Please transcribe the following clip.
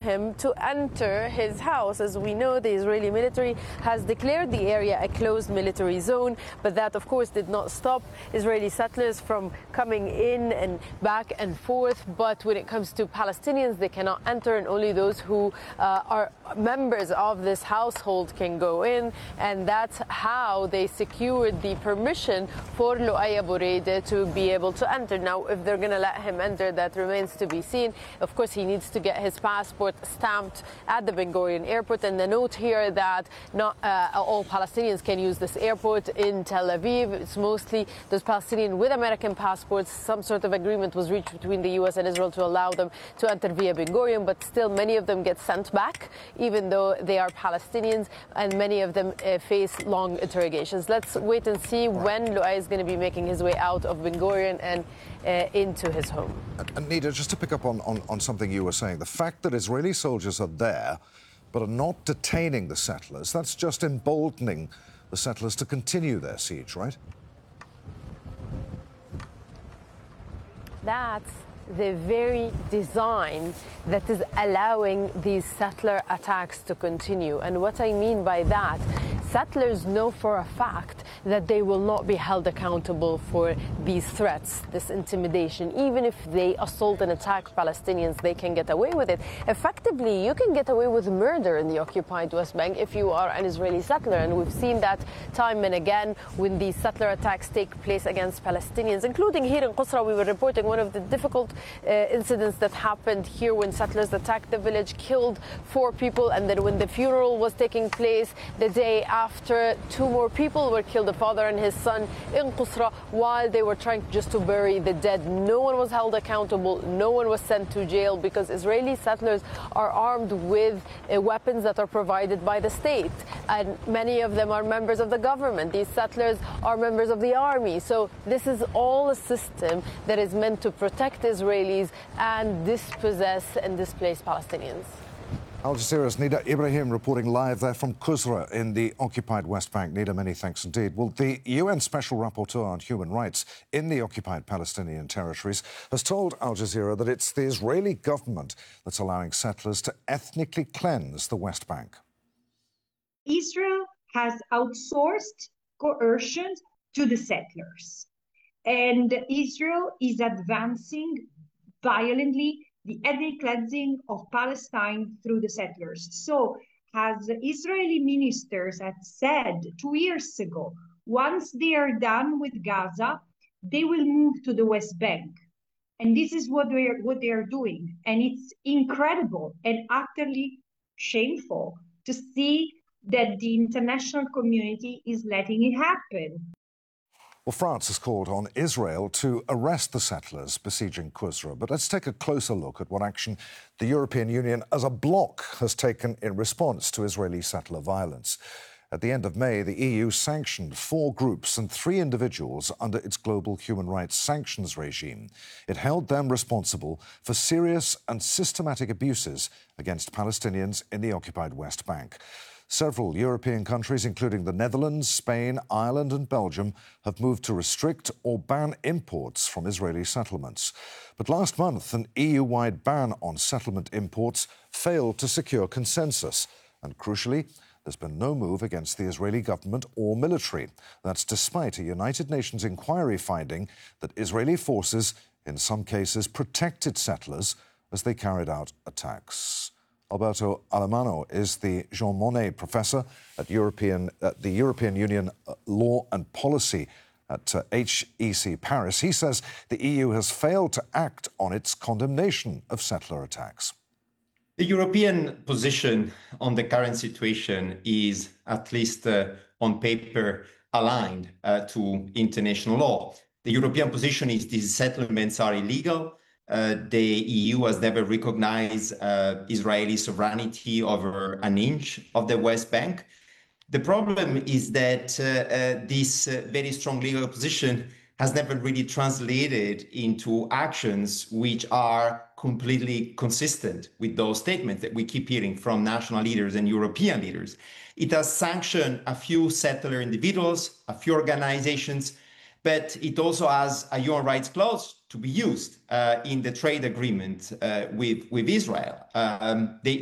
him to enter his house. As we know, the Israeli military has declared the area a closed military zone, but that, of course, did not stop Israeli settlers from coming in and back and forth. But when it comes to Palestinians, they cannot enter, and only those who are members of this household can go in. And that's how they secured the permission for Luay Abu Raida to be able to enter. Now, if they're going to let him enter, that remains to be seen. Of course, he needs to get his passport stamped at the Ben Gurion airport. And the note here that not all Palestinians can use this airport in Tel Aviv. It's mostly those Palestinians with American passports. Some sort of agreement was reached between the U.S. and Israel to allow them to enter via Ben Gurion, but still many of them get sent back, even though they are Palestinians, and many of them face long interrogations. Let's wait and see when Luay is going to be making his way out of Ben Gurion and into his home. And Nida, just to pick up on something you were saying, the fact that Israeli soldiers are there but are not detaining the settlers, that's just emboldening the settlers to continue their siege, right? That's the very design that is allowing these settler attacks to continue. And what I mean by that, settlers know for a fact that they will not be held accountable for these threats, this intimidation. Even if they assault and attack Palestinians, they can get away with it. Effectively, you can get away with murder in the occupied West Bank if you are an Israeli settler. And we've seen that time and again when these settler attacks take place against Palestinians, including here in Qusra. We were reporting one of the difficult incidents that happened here when settlers attacked the village, killed 4 people, and then when the funeral was taking place the day after, 2 more people were killed, a father and his son in Qusra, while they were trying just to bury the dead. No one was held accountable, no one was sent to jail, because Israeli settlers are armed with weapons that are provided by the state, and many of them are members of the government. These settlers are members of the army. So this is all a system that is meant to protect Israelis and dispossess and displace Palestinians. Al Jazeera's Nida Ibrahim reporting live there from Qusra in the occupied West Bank. Nida, many thanks indeed. Well, the UN Special Rapporteur on Human Rights in the occupied Palestinian territories has told Al Jazeera that it's the Israeli government that's allowing settlers to ethnically cleanse the West Bank. Israel has outsourced coercion to the settlers, and Israel is advancing violently the ethnic cleansing of Palestine through the settlers. So, as Israeli ministers had said 2 years ago, once they are done with Gaza, they will move to the West Bank. And this is what they are doing. And it's incredible and utterly shameful to see that the international community is letting it happen. Well, France has called on Israel to arrest the settlers besieging Qusra. But let's take a closer look at what action the European Union as a bloc has taken in response to Israeli settler violence. At the end of May, the EU sanctioned 4 groups and 3 individuals under its global human rights sanctions regime. It held them responsible for serious and systematic abuses against Palestinians in the occupied West Bank. Several European countries, including the Netherlands, Spain, Ireland and Belgium, have moved to restrict or ban imports from Israeli settlements. But last month, an EU-wide ban on settlement imports failed to secure consensus. And crucially, there's been no move against the Israeli government or military. That's despite a United Nations inquiry finding that Israeli forces, in some cases, protected settlers as they carried out attacks. Alberto Alemanno is the Jean Monnet Professor at the European Union Law and Policy at HEC Paris. He says the EU has failed to act on its condemnation of settler attacks. The European position on the current situation is, at least on paper, aligned to international law. The European position is these settlements are illegal. The EU has never recognized Israeli sovereignty over an inch of the West Bank. The problem is that this very strong legal position has never really translated into actions which are completely consistent with those statements that we keep hearing from national leaders and European leaders. It has sanctioned a few settler individuals, a few organizations, but it also has a human rights clause to be used in the trade agreement with Israel. The